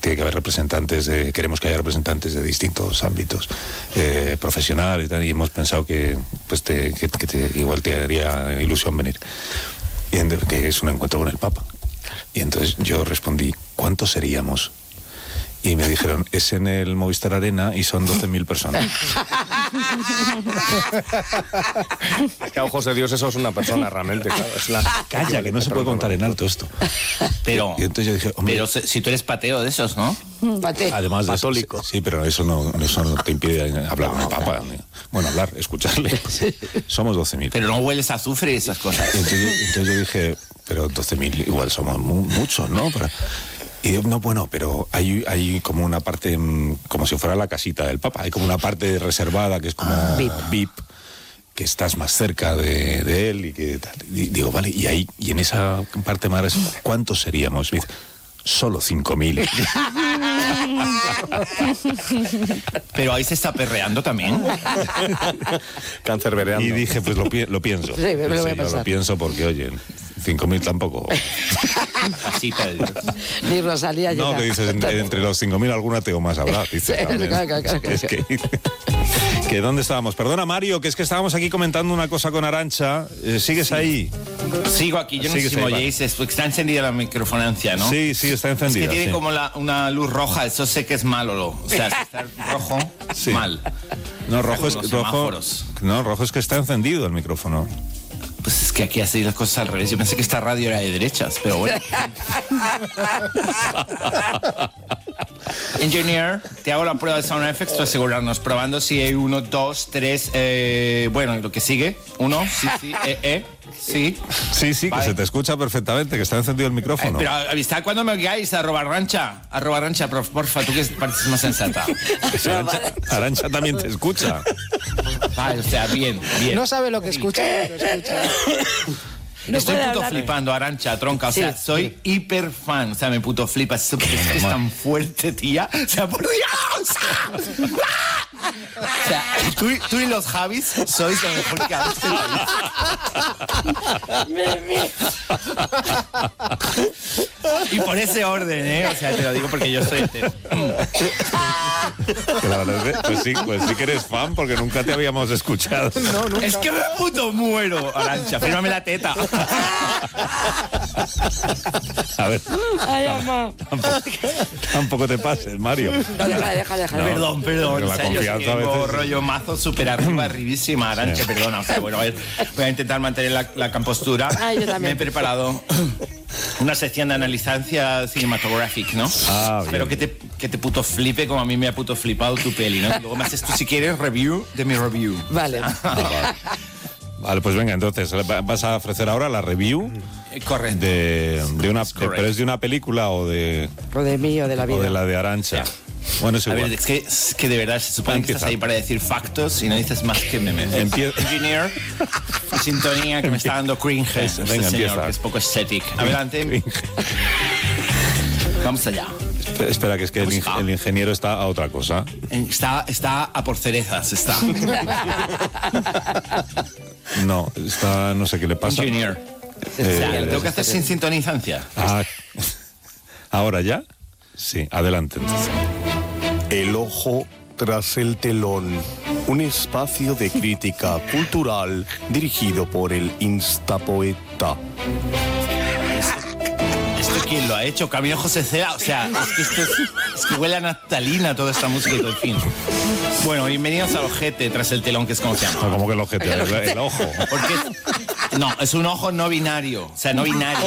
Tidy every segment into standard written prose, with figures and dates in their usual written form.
tiene que haber representantes, queremos que haya representantes de distintos ámbitos profesionales y tal, y hemos pensado que pues igual te haría ilusión venir, y que es un encuentro con el Papa. Y entonces yo respondí, ¿cuántos seríamos? Y me dijeron, es en el Movistar Arena y son 12.000 personas. Es que a ojos de Dios eso es una persona realmente, claro. Es Calla, que no se puede contar en alto esto. Pero, y entonces yo dije, hombre, pero si tú eres pateo de esos, ¿no? además de católico. Eso, sí, pero eso no te impide hablar con el Papa. Bueno, escucharle. Somos 12.000. Pero no hueles a azufre y esas cosas. Entonces yo dije, pero 12.000 igual somos muchos, ¿no? Y no, bueno, pero hay como una parte, como si fuera la casita del Papa, hay como una parte reservada que es como VIP, que estás más cerca de él y que tal. Y digo, vale, y en esa parte más reservada, ¿cuántos seríamos? Y dice, solo 5.000. Pero ahí se está perreando también. Cancerbereando. Y dije, pues lo pienso. Sí, me lo voy a pensar. Lo pienso porque, oye, 5.000 tampoco. Casita de Dios. Ni Rosalía llega. No, que dices, entre los 5.000 alguna tengo más hablar. Dice, Sí, claro. Es que ¿dónde estábamos? Perdona, Mario, que es que estábamos aquí comentando una cosa con Arantxa. ¿Sigues ahí? Sigo aquí, yo no sé si me oyeis, está encendida la microfonancia, ¿no? Sí, está encendida. Es que tiene sí. como una luz roja, eso sé que es malo. O sea, si está rojo, Sí. mal. No, rojo es Los rojo. semáforos. No, rojo es que está encendido el micrófono. Pues es que aquí hacéis las cosas al revés. Yo pensé que esta radio era de derechas, pero bueno. Engineer, te hago la prueba de Sound Effects para asegurarnos, probando si hay 1, 2, 3, bueno, lo que sigue. 1, sí, sí. Sí, Vale. que se te escucha perfectamente, que está encendido el micrófono. Pero avisad cuando me oigáis, @Arantxa, porfa, tú que pareces más sensata. Arantxa también te escucha. Vale, o sea, bien. No sabe lo que escucha, pero lo escucha. No Estoy puede puto hablar. flipando, Arantxa, tronca. O sea, soy hiper fan. O sea, me puto flipa. Es que es tan fuerte, tía. O sea, por Dios. O sea, tú y los Javis sois lo mejor que habéis Y por ese orden, ¿eh? O sea, te lo digo porque yo soy hetero. Que la verdad es que, pues sí que eres fan porque nunca te habíamos escuchado. Es que me puto muero, Arantxa. Fírmame la teta. A ver, Ay, mamá. tampoco te pases, Mario. No, deja. Perdón. Pero O la sea, yo confianza sí que a tengo veces- rollo mazo súper arribísima, Arantxa, perdona. O sea, bueno, a ver, voy a intentar mantener la compostura. Ay, yo también. Me he preparado una sección de analizancia cinematográfica, ¿no? Ah, bien. Pero que te puto flipe como a mí me ha puto flipado tu peli, ¿no? Luego me haces tú, si quieres, review de mi review. Vale. Vale, pues venga, entonces, ¿vas a ofrecer ahora la review Correcto. de una... correcto. ¿Pero es de una película o de O de mí o de la vida. o de la de Arantxa? Bueno, es A igual. ver, es que de verdad se supone que estás Empieza. ahí para decir factos y no dices más que memes. Empieza. Engineer, sintonía que me está dando cringe. Este Venga, señor, empieza. que es poco estético. Adelante. Vamos allá. Espera, que es que el ingeniero está a otra cosa. Está a por cerezas, está. No, está... no sé qué le pasa. Engineer. O sea, ¿lo tengo que hacer sin sintonizancia? Ah, ¿ahora ya? Sí, adelante. El ojo tras el telón. Un espacio de crítica cultural dirigido por el Instapoeta. ¿Esto quién lo ha hecho? Camilo José Cela. O sea, es que huele a naftalina toda esta música y todo el fin. Bueno, bienvenidos al ojete tras el telón, que es como se llama. No, como que el ojete, el ojo. Porque no, es un ojo no binario. O sea, no binario.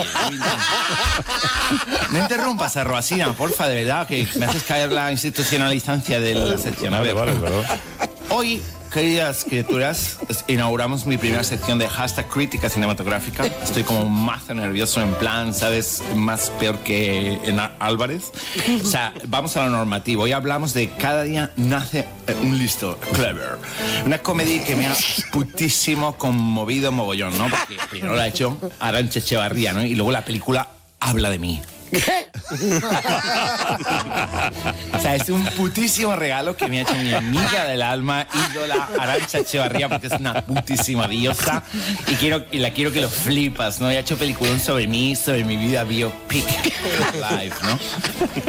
No interrumpas a Roasina, porfa, de verdad, que me haces caer la institucionalizancia de la sección. A ver, Vale, perdón. hoy, queridas criaturas, inauguramos mi primera sección de #crítica cinematográfica. Estoy como mazo nervioso, en plan, ¿sabes? Más peor que en Álvarez. O sea, vamos a lo normativo. Hoy hablamos de Cada día nace un listo, Clever. Una comedia que me ha putísimo conmovido mogollón, ¿no? Porque primero la ha hecho Arantxa Echevarría, ¿no? Y luego la película habla de mí. O sea, es un putísimo regalo que me ha hecho mi amiga del alma, ídola Arantxa Echevarría, porque es una putísima diosa y la quiero que lo flipas, ¿no? Y ha hecho peliculón sobre mí, sobre mi vida biopic live, ¿no?